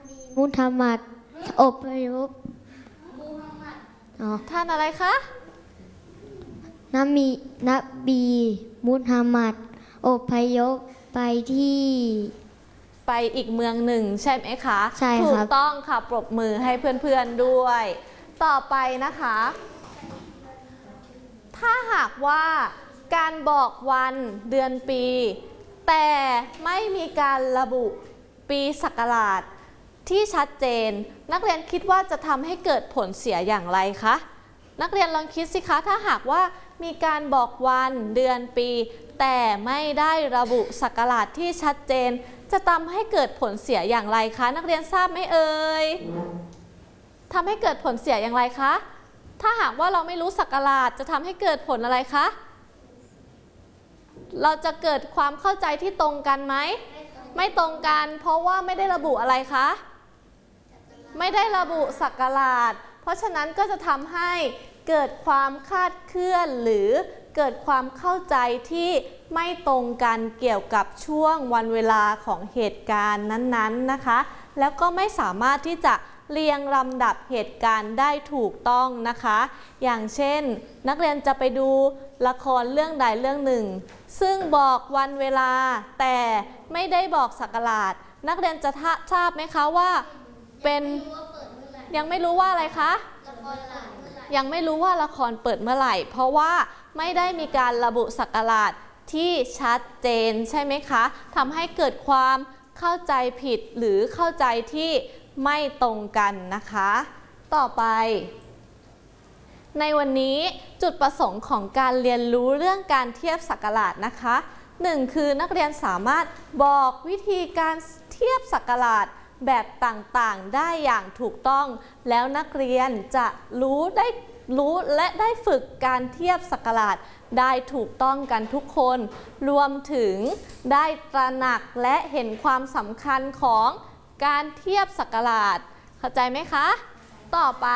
มุฮัมมัดอพยพท่านอะไรคะนบีมุฮัมมัดอพยพไปอีกเมืองหนึ่งใช่ไหมคะใช่ครับถูกต้องค่ะปรบมือให้เพื่อนๆด้วย ต่อไปนะคะถ้าหากว่าการบอกวันเดือนปีแต่ไม่มีการระบุปีศักราชที่ชัดเจนนักเรียนคิดว่าจะทำให้เกิดผลเสียอย่างไรคะนักเรียนลองคิดสิคะถ้าหากว่ามีการบอกวันเดือนปีแต่ไม่ได้ระบุศักราชที่ชัดเจนจะทำให้เกิดผลเสียอย่างไรคะนักเรียนทราบไหมเอ่ยทำให้เกิดผลเสียอย่างไรคะถ้าหากว่าเราไม่รู้ศักราชจะทำให้เกิดผลอะไรคะเราจะเกิดความเข้าใจที่ตรงกันไหมไม่ตรงกันเพราะว่าไม่ได้ระบุอะไรคะไม่ได้ระบุศักราชเพราะฉะนั้นก็จะทำให้เกิดความคลาดเคลื่อนหรือเกิดความเข้าใจที่ไม่ตรงกันเกี่ยวกับช่วงวันเวลาของเหตุการณ์นั้นๆนะคะแล้วก็ไม่สามารถที่จะเรียงลำดับเหตุการณ์ได้ถูกต้องนะคะอย่างเช่นนักเรียนจะไปดูละครเรื่องใดเรื่องหนึ่งซึ่งบอกวันเวลาแต่ไม่ได้บอกศักราชนักเรียนจะทราบไหมคะว่าเป็นยังไม่รู้ว่าอะไรคะยังไม่รู้ว่าละครเปิดเมื่อไหร่เพราะว่าไม่ได้มีการระบุศักราชที่ชัดเจนใช่ไหมคะทำให้เกิดความเข้าใจผิดหรือเข้าใจที่ไม่ตรงกันนะคะต่อไปในวันนี้จุดประสงค์ของการเรียนรู้เรื่องการเทียบศักราชนะคะ1คือนักเรียนสามารถบอกวิธีการเทียบศักราชแบบต่างๆได้อย่างถูกต้องแล้วนักเรียนจะรู้และได้ฝึกการเทียบศักราชได้ถูกต้องกันทุกคนรวมถึงได้ตระหนักและเห็นความสำคัญของการเทียบศักราชเข้าใจไหมคะต่อไป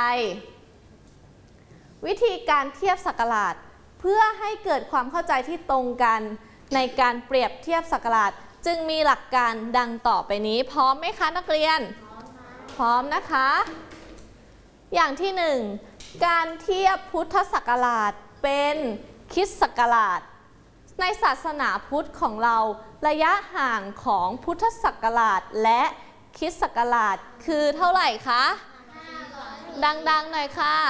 วิธีการเทียบศักราชเพื่อให้เกิดความเข้าใจที่ตรงกันในการเปรียบเทียบศักราชจึงมีหลักการดังต่อไปนี้พร้อมไหมคะนักเรียนพร้อมนะคะอย่างที่1การเทียบพุทธศักราชเป็นคริสต์ศักราชในศาสนาพุทธของเราระยะห่างของพุทธศักราชและคริสต์ศักราชคือเท่าไหร่คะดังๆหน่อยค่ะ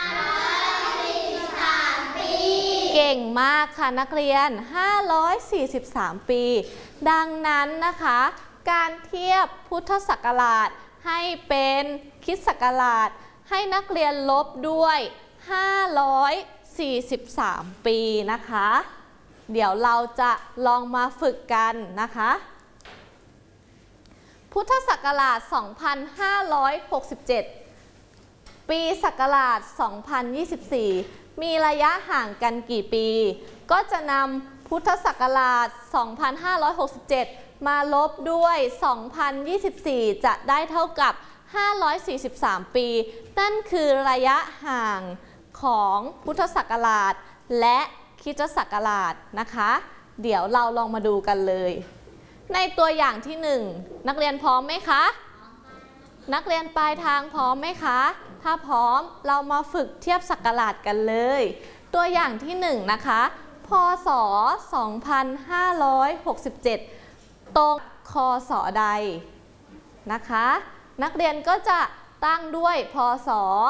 543 ปีเก่งมากค่ะนักเรียน543 ปีดังนั้นนะคะการเทียบพุทธศักราชให้เป็นคริสต์ศักราชให้นักเรียนลบด้วย543 ปีนะคะเดี๋ยวเราจะลองมาฝึกกันนะคะพุทธศักราช 2567 ปีศักราช 2024 มีระยะห่างกันกี่ปีก็จะนำพุทธศักราช 2567 มาลบด้วย 2024 จะได้เท่ากับ543 ปีนั่นคือระยะห่างของพุทธศักราชและคริสตศักราชนะคะเดี๋ยวเราลองมาดูกันเลยในตัวอย่างที่1นักเรียนพร้อมไหมคะนักเรียนปลายทางพร้อมไหมคะถ้าพร้อมเรามาฝึกเทียบศักราชกันเลยตัวอย่างที่1นะคะพ.ศ. 2567 ตรงค.ศ. ใดนะคะนักเรียนก็จะตั้งด้วยพ.ศ.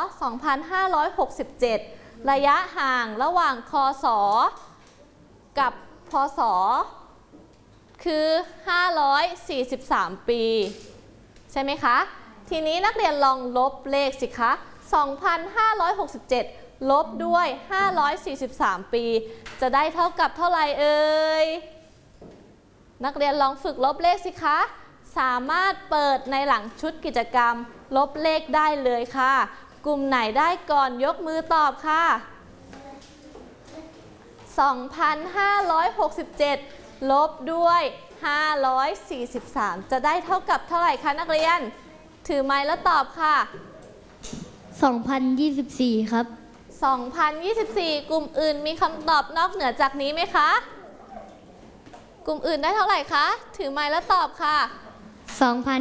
2567 ระยะห่างระหว่างค.ศ. กับพ.ศ. คือ543 ปีใช่ไหมคะทีนี้นักเรียนลองลบเลขสิคะ2567 ลบด้วย543 ปีจะได้เท่ากับเท่าไหร่เอ่ยนักเรียนลองฝึกลบเลขสิคะสามารถเปิดในหลังชุดกิจกรรมลบเลขได้เลยค่ะกลุ่มไหนได้ก่อนยกมือตอบค่ะ2567 ลบด้วย543จะได้เท่ากับเท่าไหร่คะนักเรียนถือไม้แล้วตอบค่ะ 2024ครับ 2024กลุ่มอื่นมีคำตอบนอกเหนือจากนี้ไหมคะกลุ่มอื่นได้เท่าไหร่คะถือไม้แล้วตอบค่ะ